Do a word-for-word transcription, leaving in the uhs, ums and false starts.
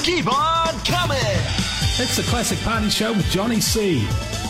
Keep on coming. It's the Classic Party Show with Johnny C.